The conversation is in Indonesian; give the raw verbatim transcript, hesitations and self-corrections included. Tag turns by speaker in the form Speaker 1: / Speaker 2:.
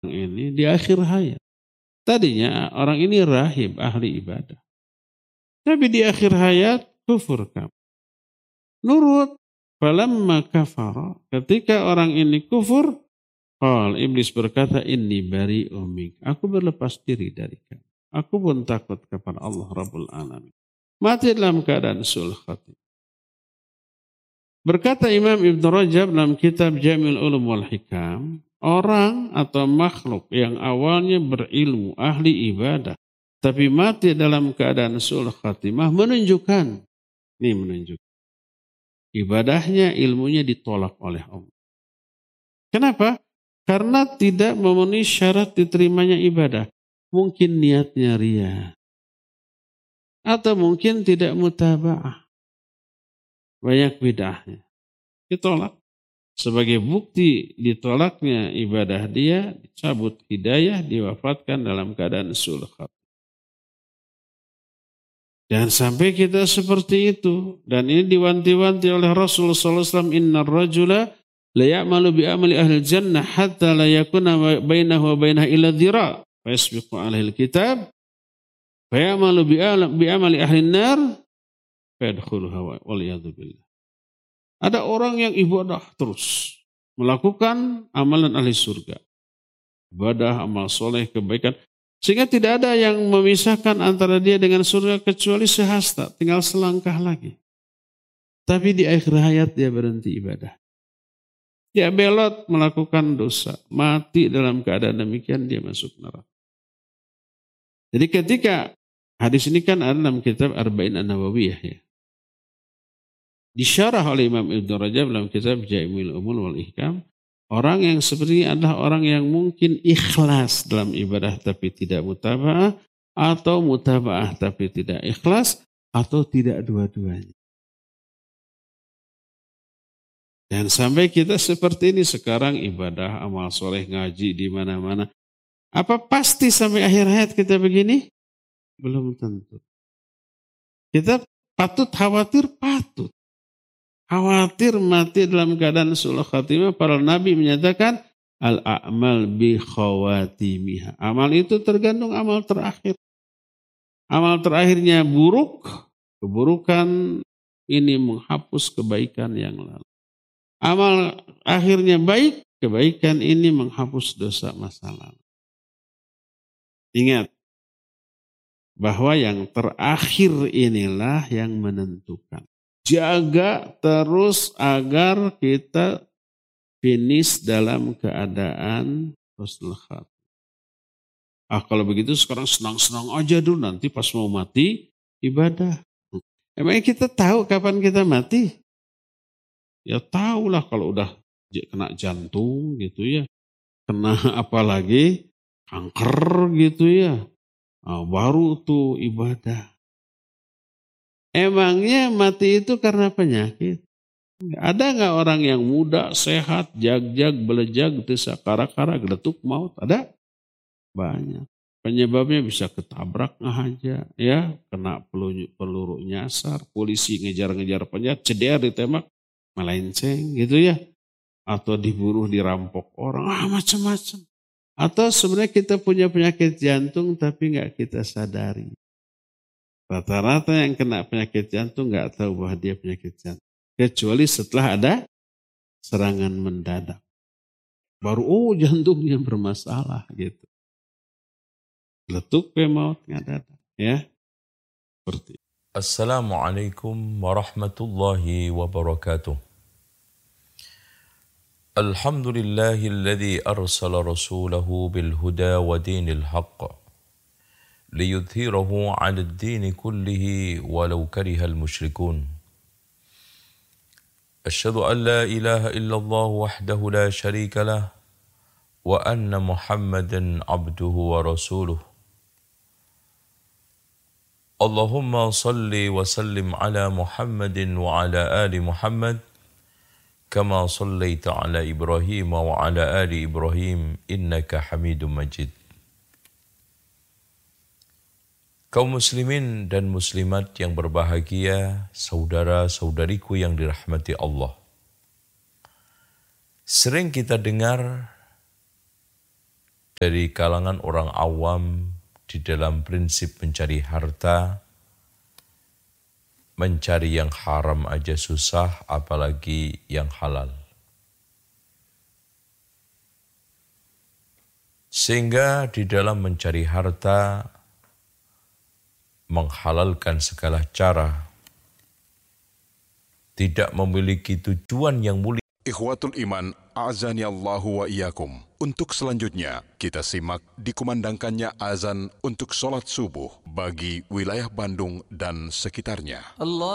Speaker 1: ini di akhir hayat. Tadinya orang ini rahib, ahli ibadah. Tapi di akhir hayat kufur kamu. Nurut. Falamma kafara. Ketika orang ini kufur, qal, iblis berkata, inni bari'um mink. Aku berlepas diri dari kamu. Aku pun takut kepada Allah Rabbul Alamin. Mati dalam keadaan sul khatimah. Berkata Imam Ibn Rajab dalam kitab Jamil Ulum wal Hikam, orang atau makhluk yang awalnya berilmu, ahli ibadah, tapi mati dalam keadaan sul khatimah menunjukkan, ini menunjukkan, ibadahnya, ilmunya ditolak oleh Allah. Kenapa? Karena tidak memenuhi syarat diterimanya ibadah. Mungkin niatnya riya. Atau mungkin tidak mutaba'ah. Banyak bid'ahnya. Ditolak. Sebagai bukti ditolaknya ibadah dia, dicabut hidayah, diwafatkan dalam keadaan sul khatimah. Dan sampai kita seperti itu. Dan ini diwanti-wanti oleh Rasulullah sallallahu alaihi wasallam, innar rajula la ya'malu bi amali ahli jannah hatta la yakuna bainahu wa bainaha illa dhira' fa yasbiqu alaihi alkitab fa ya'malu bi amali ahli nar fa yadkhuluha wal yadhu billah. Ada orang yang ibadah terus melakukan amalan ahli surga. Ibadah, amal soleh, kebaikan. Sehingga tidak ada yang memisahkan antara dia dengan surga kecuali sehasta, tinggal selangkah lagi. Tapi di akhir hayat dia berhenti ibadah. Dia belot melakukan dosa, mati dalam keadaan demikian dia masuk neraka. Jadi ketika hadis ini kan ada dalam kitab Arba'in An-Nawawiyah ya. Disyarah oleh Imam Ibn Rajab dalam kitab Jamil Ulum wal Hikam, orang yang seperti ini adalah orang yang mungkin ikhlas dalam ibadah tapi tidak mutaba'ah, atau mutaba'ah tapi tidak ikhlas, atau tidak dua-duanya. Dan sampai kita seperti ini sekarang ibadah, amal soleh, ngaji di mana-mana. Apa pasti sampai akhir hayat kita begini? Belum tentu. Kita patut khawatir, patut. Khawatir mati dalam keadaan sul khatimah. Para nabi menyatakan al-a'mal bi khawatimiha. Amal itu tergantung amal terakhir. Amal terakhirnya buruk, keburukan ini menghapus kebaikan yang lalu. Amal akhirnya baik, kebaikan ini menghapus dosa masa lalu. Ingat bahwa yang terakhir inilah yang menentukan. Jaga terus agar kita finish dalam keadaan husnul khatimah. Ah kalau begitu sekarang senang-senang aja dulu, nanti pas mau mati ibadah. Emangnya kita tahu kapan kita mati? Ya tahulah kalau udah kena jantung gitu ya. Kena apa lagi? Kanker gitu ya. Nah, baru tuh ibadah. Emangnya mati itu karena penyakit? Ada nggak orang yang muda, sehat, jag-jag, belejag, desa kara-kara, geletuk maut? Ada? Banyak. Penyebabnya bisa ketabrak aja, ya, kena peluru, peluru nyasar, polisi ngejar-ngejar penjahat, ceder ditembak, melenceng gitu ya. Atau dibunuh, dirampok orang, ah macam-macam. Atau sebenarnya kita punya penyakit jantung tapi nggak kita sadari. Rata-rata yang kena penyakit jantung nggak tahu bahwa dia penyakit jantung. Kecuali setelah ada serangan mendadak. Baru oh jantungnya bermasalah gitu. Letuk ke maut nggak ada. Ya. Seperti.
Speaker 2: Assalamualaikum warahmatullahi wabarakatuh. Alhamdulillahilladzi arsala rasulahu bil huda wa dinil haqq. ليظهره على الدين كله ولو كره المشركون أشهد أن لا إله إلا الله وحده لا شريك له وأن محمدا عبده ورسوله اللهم صل وسلم على محمد وعلى آل محمد كما صليت على إبراهيم وعلى آل إبراهيم إنك حميد مجيد. Kaum muslimin dan muslimat yang berbahagia, saudara-saudariku yang dirahmati Allah. Sering kita dengar dari kalangan orang awam di dalam prinsip mencari harta, mencari yang haram aja susah, apalagi yang halal. Sehingga di dalam mencari harta, menghalalkan segala cara, tidak memiliki tujuan yang mulia.
Speaker 3: Ikhwatul iman, a'azani Allahu wa iyyakum. Untuk selanjutnya, kita simak dikumandangkannya azan untuk sholat subuh bagi wilayah Bandung dan sekitarnya. Allah